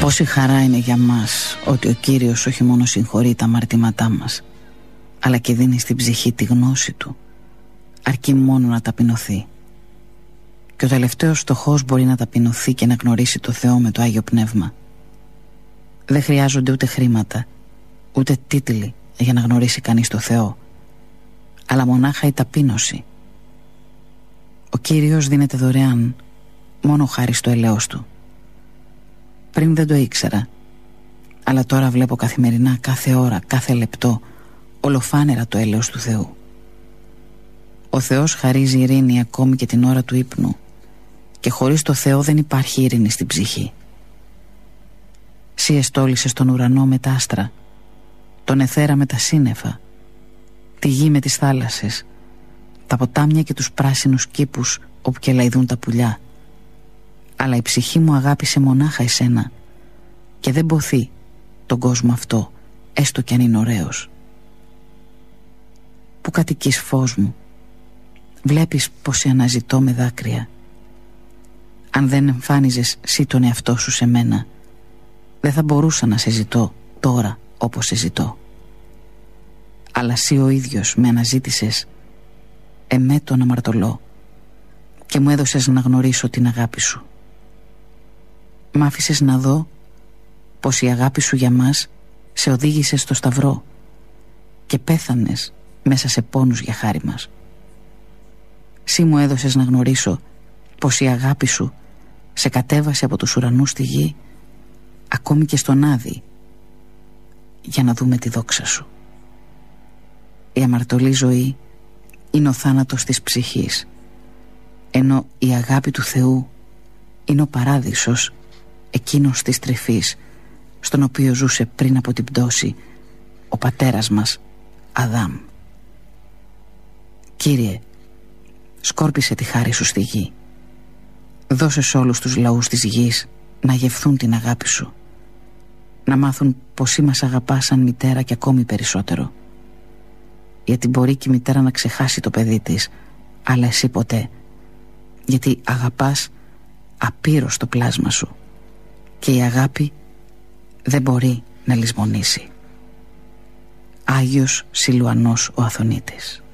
Πόση χαρά είναι για μας ότι ο Κύριος όχι μόνο συγχωρεί τα αμαρτήματά μας, αλλά και δίνει στην ψυχή τη γνώση Του, αρκεί μόνο να ταπεινωθεί. Και ο τελευταίος φτωχός μπορεί να ταπεινωθεί και να γνωρίσει το Θεό με το Άγιο Πνεύμα. Δεν χρειάζονται ούτε χρήματα, ούτε τίτλοι για να γνωρίσει κανείς το Θεό, αλλά μονάχα η ταπείνωση. Ο Κύριος δίνεται δωρεάν, μόνο χάρη στο ελέος Του. Πριν δεν το ήξερα, αλλά τώρα βλέπω καθημερινά, κάθε ώρα, κάθε λεπτό, ολοφάνερα το έλεος του Θεού. Ο Θεός χαρίζει ειρήνη ακόμη και την ώρα του ύπνου, και χωρίς το Θεό δεν υπάρχει ειρήνη στην ψυχή. Συ εστόλησες τον ουρανό με τα άστρα, τον αιθέρα με τα σύννεφα, τη γη με τις θάλασσες, τα ποτάμια και τους πράσινους κήπους όπου και λαϊδούν τα πουλιά. Αλλά η ψυχή μου αγάπησε μονάχα εσένα και δεν ποθεί τον κόσμο αυτό, έστω κι αν είναι ωραίος. Που κατοικείς, φως μου, βλέπεις πως σε αναζητώ με δάκρυα. Αν δεν εμφάνιζες εσύ τον εαυτό σου σε μένα, δεν θα μπορούσα να σε ζητώ τώρα όπως σε ζητώ. Αλλά εσύ ο ίδιος με αναζήτησες, εμέ τον αμαρτωλό, και μου έδωσες να γνωρίσω την αγάπη σου. Μ' άφησες να δω πως η αγάπη σου για μας σε οδήγησε στο Σταυρό και πέθανες μέσα σε πόνους για χάρη μας. Συ μου έδωσες να γνωρίσω πως η αγάπη σου σε κατέβασε από τους ουρανούς στη γη, ακόμη και στον Άδη, για να δούμε τη δόξα σου. Η αμαρτωλή ζωή είναι ο θάνατος της ψυχής, ενώ η αγάπη του Θεού είναι ο παράδεισος εκείνος της τρυφής, στον οποίο ζούσε πριν από την πτώση ο πατέρας μας Αδάμ. Κύριε, σκόρπισε τη χάρη σου στη γη. Δώσε σε όλους τους λαούς της γης να γευθούν την αγάπη σου, να μάθουν πως ή μας αγαπάς σαν μητέρα και ακόμη περισσότερο. Γιατί μπορεί και η μητέρα να ξεχάσει το παιδί της, αλλά εσύ ποτέ, γιατί αγαπάς απείρως το πλάσμα σου και η αγάπη δεν μπορεί να λησμονήσει. Άγιος Σιλουανός ο Αθωνίτης.